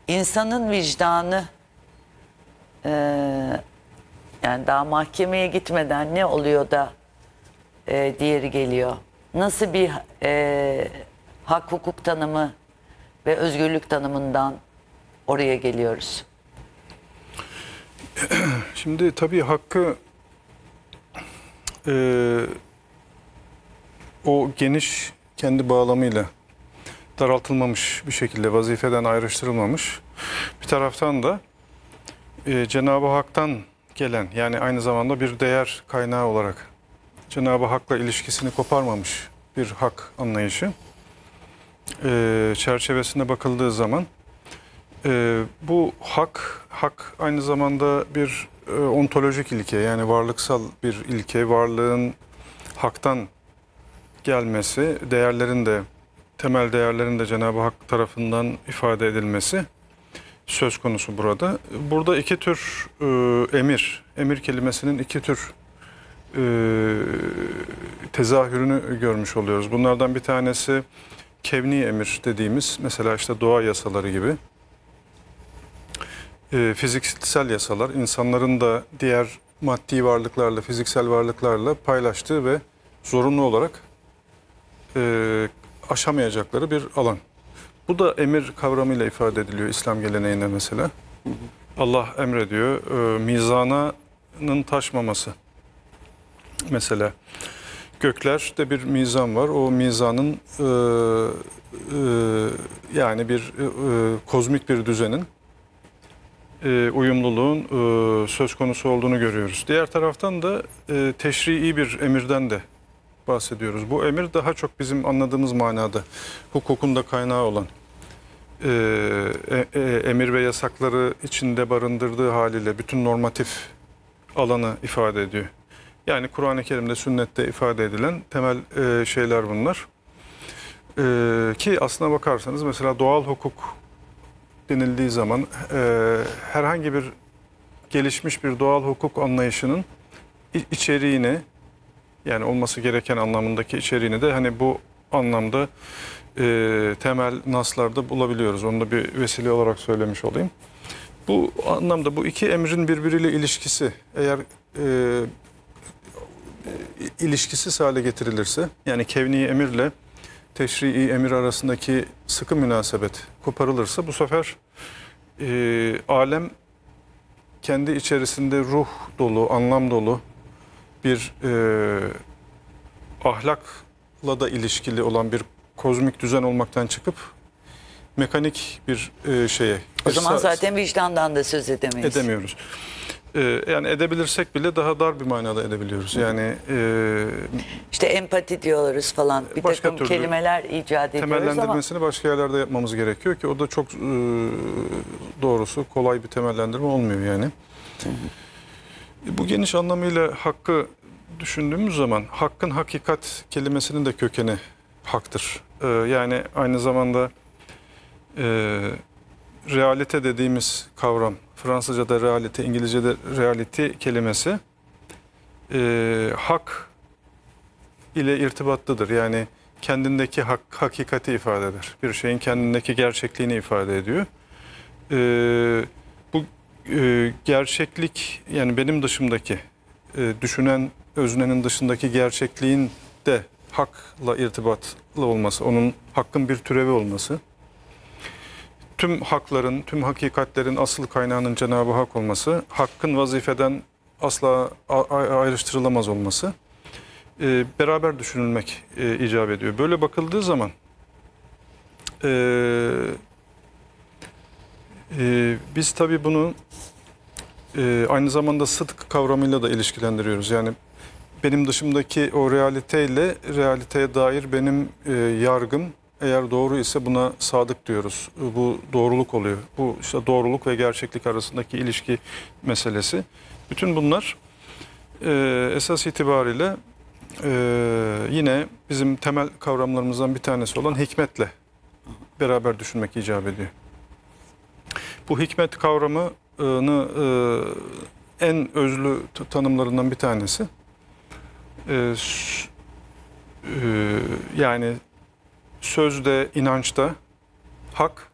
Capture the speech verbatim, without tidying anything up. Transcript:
insanın vicdanı e, yani daha mahkemeye gitmeden ne oluyor da e, diğeri geliyor. Nasıl bir e, hak hukuk tanımı ve özgürlük tanımından oraya geliyoruz? Şimdi tabii hakkı e, o geniş kendi bağlamıyla daraltılmamış bir şekilde vazifeden ayrıştırılmamış. Bir taraftan da e, Cenab-ı Hak'tan gelen, yani aynı zamanda bir değer kaynağı olarak Cenab-ı Hak'la ilişkisini koparmamış bir hak anlayışı e, çerçevesine bakıldığı zaman e, bu hak hak aynı zamanda bir e, ontolojik ilke, yani varlıksal bir ilke, varlığın haktan gelmesi, değerlerin de temel değerlerin de Cenab-ı Hak tarafından ifade edilmesi söz konusu burada. Burada iki tür e, emir, emir kelimesinin iki tür e, tezahürünü görmüş oluyoruz. Bunlardan bir tanesi kevni emir dediğimiz, mesela işte doğa yasaları gibi. E, fiziksel yasalar, insanların da diğer maddi varlıklarla, fiziksel varlıklarla paylaştığı ve zorunlu olarak e, aşamayacakları bir alan. Bu da emir kavramıyla ifade ediliyor İslam geleneğinde mesela. Hı hı. Allah emrediyor, e, mizanın taşmaması. Mesela göklerde bir mizan var. O mizanın e, e, yani bir e, kozmik bir düzenin e, uyumluluğun e, söz konusu olduğunu görüyoruz. Diğer taraftan da e, teşrii bir emirden de bahsediyoruz. Bu emir daha çok bizim anladığımız manada hukukun da kaynağı olan e, e, emir ve yasakları içinde barındırdığı haliyle bütün normatif alanı ifade ediyor. Yani Kur'an-ı Kerim'de, sünnette ifade edilen temel e, şeyler bunlar. E, ki aslına bakarsanız mesela doğal hukuk denildiği zaman e, herhangi bir gelişmiş bir doğal hukuk anlayışının içeriğini, yani olması gereken anlamındaki içeriğini de hani bu anlamda e, temel naslarda bulabiliyoruz. Onu da bir vesile olarak söylemiş olayım. Bu anlamda bu iki emrin birbiriyle ilişkisi eğer e, ilişkisiz hale getirilirse, yani kevni emirle teşrii emir arasındaki sıkı münasebet koparılırsa, bu sefer e, alem kendi içerisinde ruh dolu, anlam dolu bir e, ahlakla da ilişkili olan bir kozmik düzen olmaktan çıkıp mekanik bir e, şeye. O zaman zaten vicdandan da söz edemeyiz. Edemiyoruz. Ee, yani edebilirsek bile daha dar bir manada edebiliyoruz. Yani e, işte empati diyoruz falan. Bir takım kelimeler icat ediyoruz ama temellendirmesini başka yerlerde yapmamız gerekiyor ki o da çok e, doğrusu kolay bir temellendirme olmuyor yani. Hı hı. Bu geniş anlamıyla hakkı düşündüğümüz zaman hakkın hakikat kelimesinin de kökeni haktır. Ee, yani aynı zamanda e, realite dediğimiz kavram, Fransızca'da realite, İngilizce'de reality kelimesi e, hak ile irtibatlıdır. Yani kendindeki hak, hakikati ifade eder. Bir şeyin kendindeki gerçekliğini ifade ediyor. E, bu e, gerçeklik, yani benim dışımdaki, e, düşünen öznenin dışındaki gerçekliğin de hakla irtibatlı olması, onun hakkın bir türevi olması, tüm hakların, tüm hakikatlerin asıl kaynağının Cenab-ı Hak olması, hakkın vazifeden asla ayrıştırılamaz olması, e, beraber düşünülmek e, icap ediyor. Böyle bakıldığı zaman e, e, biz tabii bunu e, aynı zamanda sıdk kavramıyla da ilişkilendiriyoruz. Yani benim dışımdaki o realiteyle realiteye dair benim e, yargım, eğer doğru ise buna sadık diyoruz. Bu doğruluk oluyor. Bu işte doğruluk ve gerçeklik arasındaki ilişki meselesi. Bütün bunlar e, esas itibariyle e, yine bizim temel kavramlarımızdan bir tanesi olan hikmetle beraber düşünmek icap ediyor. Bu hikmet kavramını e, en özlü tanımlarından bir tanesi. E, e, yani sözde, inançta hak